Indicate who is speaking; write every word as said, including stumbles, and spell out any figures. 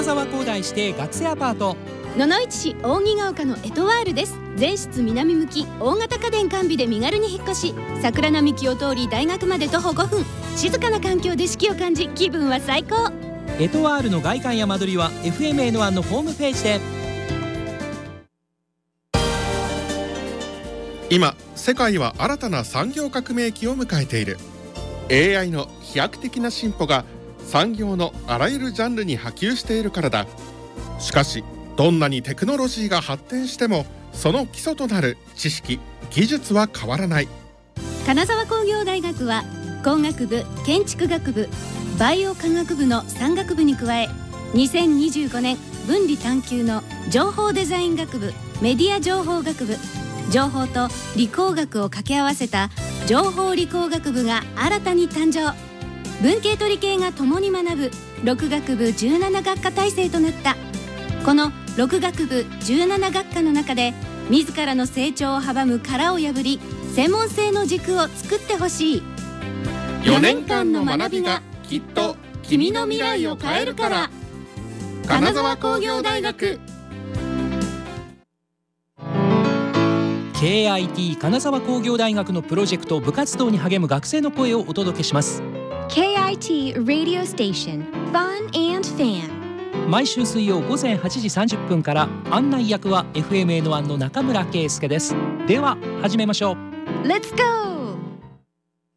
Speaker 1: 金沢工大指定学生アパート。
Speaker 2: 野々市市扇ヶ丘のエトワールです。全室南向き、大型家電完備で身軽に引っ越し、桜並木を通り大学まで徒歩ごふん。静かな環境で四季を感じ、気分は最高。
Speaker 1: エトワールの外観や間取りは エフエムエヌワン のホームページで。
Speaker 3: 今世界は新たな産業革命期を迎えている。 エーアイ の飛躍的な進歩が産業のあらゆるジャンルに波及しているからだ。しかしどんなにテクノロジーが発展しても、その基礎となる知識・技術は変わらない。
Speaker 2: 金沢工業大学は工学部、建築学部、バイオ科学部のさん学部に加え、にせんにじゅうごねん分離探究の情報デザイン学部、メディア情報学部、情報と理工学を掛け合わせた情報理工学部が新たに誕生。文系と理系が共に学ぶろく学部じゅうなな学科体制となった。このろく学部じゅうなな学科の中で、自らの成長を阻む殻を破り、専門性の軸を作ってほしい。
Speaker 3: よねんかんの学びがきっと君の未来を変えるから。金沢工業大学。
Speaker 1: ケーアイティー 金沢工業大学のプロジェクト部活動に励む学生の声をお届けします。
Speaker 2: ケーアイティー Radio Station Fun and Fan。
Speaker 1: 毎週水曜午前はちじさんじゅっぷんから。案内役は エフエムエヌワン の中村圭介です。では始めましょう。
Speaker 2: Let's go!